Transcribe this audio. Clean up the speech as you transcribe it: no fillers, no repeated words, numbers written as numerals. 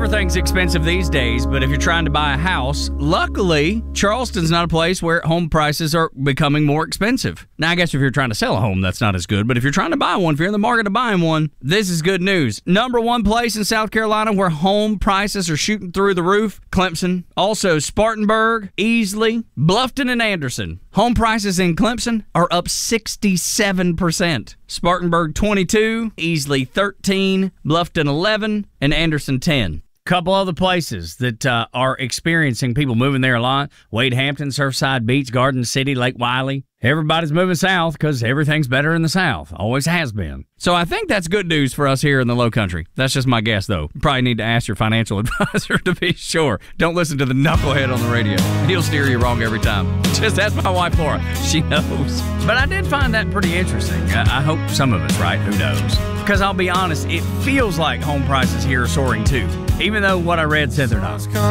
everything's expensive these days, but if you're trying to buy a house, luckily, Charleston's not a place where home prices are becoming more expensive. Now, I guess if you're trying to sell a home, that's not as good, but if you're trying to buy one, if you're in the market of buying one, this is good news. Number one place in South Carolina where home prices are shooting through the roof, Clemson. Also, Spartanburg, Easley, Bluffton, and Anderson. Home prices in Clemson are up 67%. Spartanburg 22, Easley 13, Bluffton 11, and Anderson 10. Couple other places that are experiencing people moving there a lot. Wade Hampton, Surfside Beach, Garden City, Lake Wiley. Everybody's moving south because everything's better in the south. Always has been. So I think that's good news for us here in the low country. That's just my guess, though. You probably need to ask your financial advisor to be sure. Don't listen to the knucklehead on the radio. He'll steer you wrong every time. Just ask my wife, Laura. She knows. But I did find that pretty interesting. I hope some of it's right. Who knows? Because I'll be honest, it feels like home prices here are soaring, too. Even though what I read said they're not.